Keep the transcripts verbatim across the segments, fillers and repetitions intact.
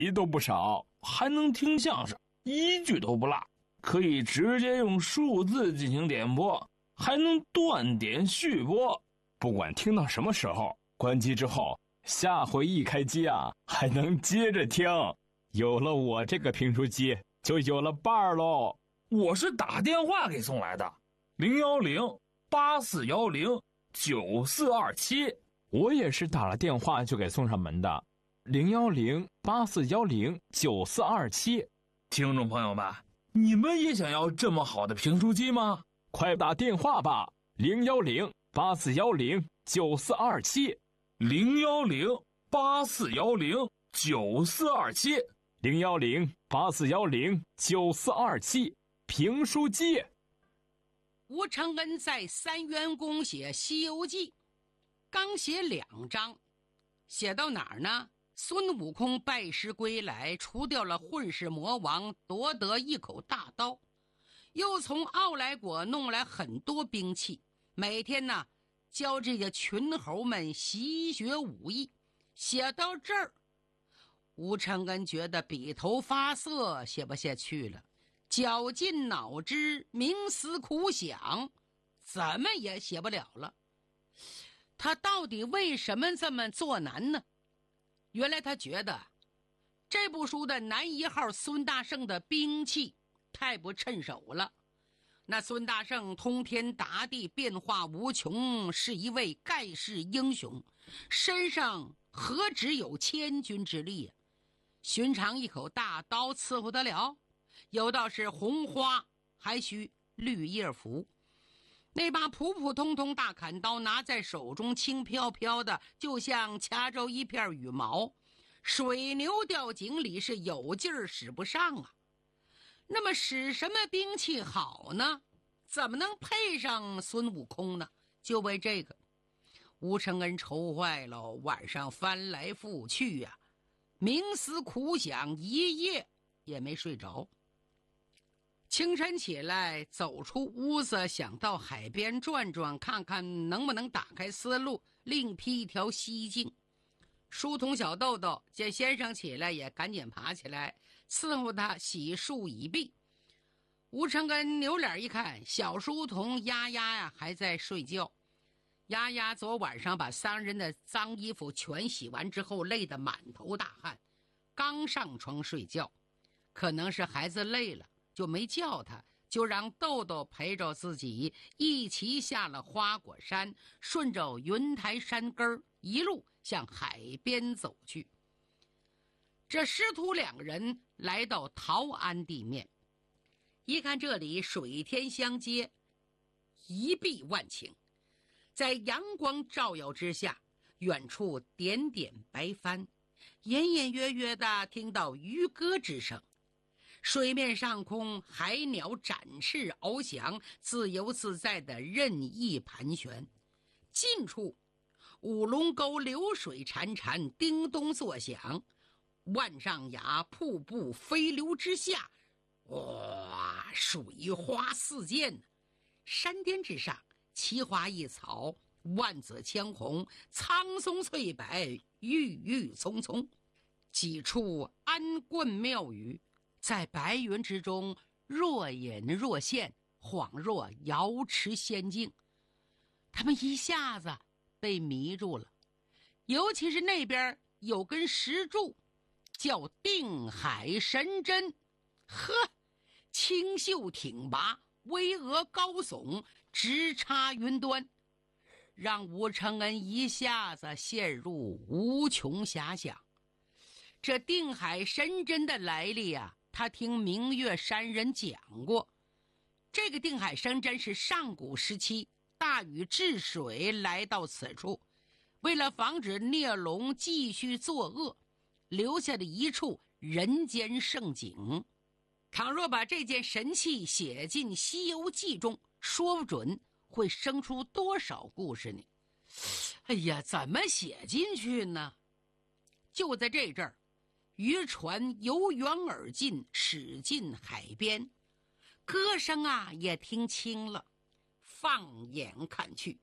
题都不少，还能听相声，一句都不落，可以直接用数字进行点播，还能断点续播。不管听到什么时候，关机之后，下回一开机啊，还能接着听。有了我这个评书机，就有了伴儿喽。 我是打电话给送来的，零幺零八四幺零九四二七。 我也是打了电话就给送上门的，零幺零八四幺零九四二七。 听众朋友们，你们也想要这么好的评书机吗？ 快打电话吧，零幺零八四幺零九四二七， 零幺零八四幺零九四二七， 零幺零八四幺零九四二七。评书机。 吴承恩在三元宫写《西游记》，刚写两章，写到哪儿呢？孙悟空拜师归来，除掉了混世魔王，夺得一口大刀，又从奥莱国弄来很多兵器，每天呢教这些群猴们习学武艺。写到这儿，吴承恩觉得笔头发涩，写不下去了，绞尽脑汁，冥思苦想，怎么也写不了了。他到底为什么这么做难呢？原来他觉得这部书的男一号孙大圣的兵器太不趁手了。那孙大圣通天达地，变化无穷，是一位盖世英雄，身上何止有千钧之力啊？寻常一口大刀伺候得了？有道是红花还需绿叶服，那把普普通通大砍刀拿在手中，轻飘飘的，就像掐着一片羽毛，水牛掉井里，是有劲儿使不上啊。那么使什么兵器好呢？怎么能配上孙悟空呢？就为这个，吴承恩愁坏了，晚上翻来覆去呀、啊，冥思苦想，一夜也没睡着。清晨起来，走出屋子，想到海边转转，看看能不能打开思路，另辟一条西径。书童小豆豆见先生起来，也赶紧爬起来伺候他洗漱已毕。吴承恩扭脸一看，小书童丫丫呀还在睡觉。丫丫昨晚上把三人的脏衣服全洗完之后，累得满头大汗，刚上床睡觉。可能是孩子累了，就没叫他，就让豆豆陪着自己一起下了花果山，顺着云台山根一路向海边走去。这师徒两人来到陶安地面，一看这里水天相接，一碧万顷，在阳光照耀之下，远处点点白帆，隐隐约约地听到渔歌之声。水面上空，海鸟展翅翱翔，自由自在的任意盘旋。近处，五龙沟流水潺潺，叮咚作响。万丈崖瀑布飞流之下，哇，水花四溅。山巅之上，奇花异草，万紫千红，苍松翠柏，郁郁葱葱。几处安观庙宇在白云之中若隐若现，恍若瑶池仙境。他们一下子被迷住了，尤其是那边有根石柱叫定海神针，呵，清秀挺拔，巍峨高耸，直插云端，让吴承恩一下子陷入无穷遐想。这定海神针的来历啊，他听明月山人讲过。这个定海神针是上古时期大禹治水来到此处，为了防止孽龙继续作恶，留下的一处人间圣景。倘若把这件神器写进《西游记》中，说不准会生出多少故事呢？哎呀，怎么写进去呢？就在这阵儿，渔船由远而近，驶进海边，歌声啊也听清了。放眼看去，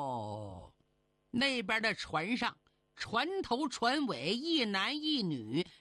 哦，那边的船上，船头船尾一男一女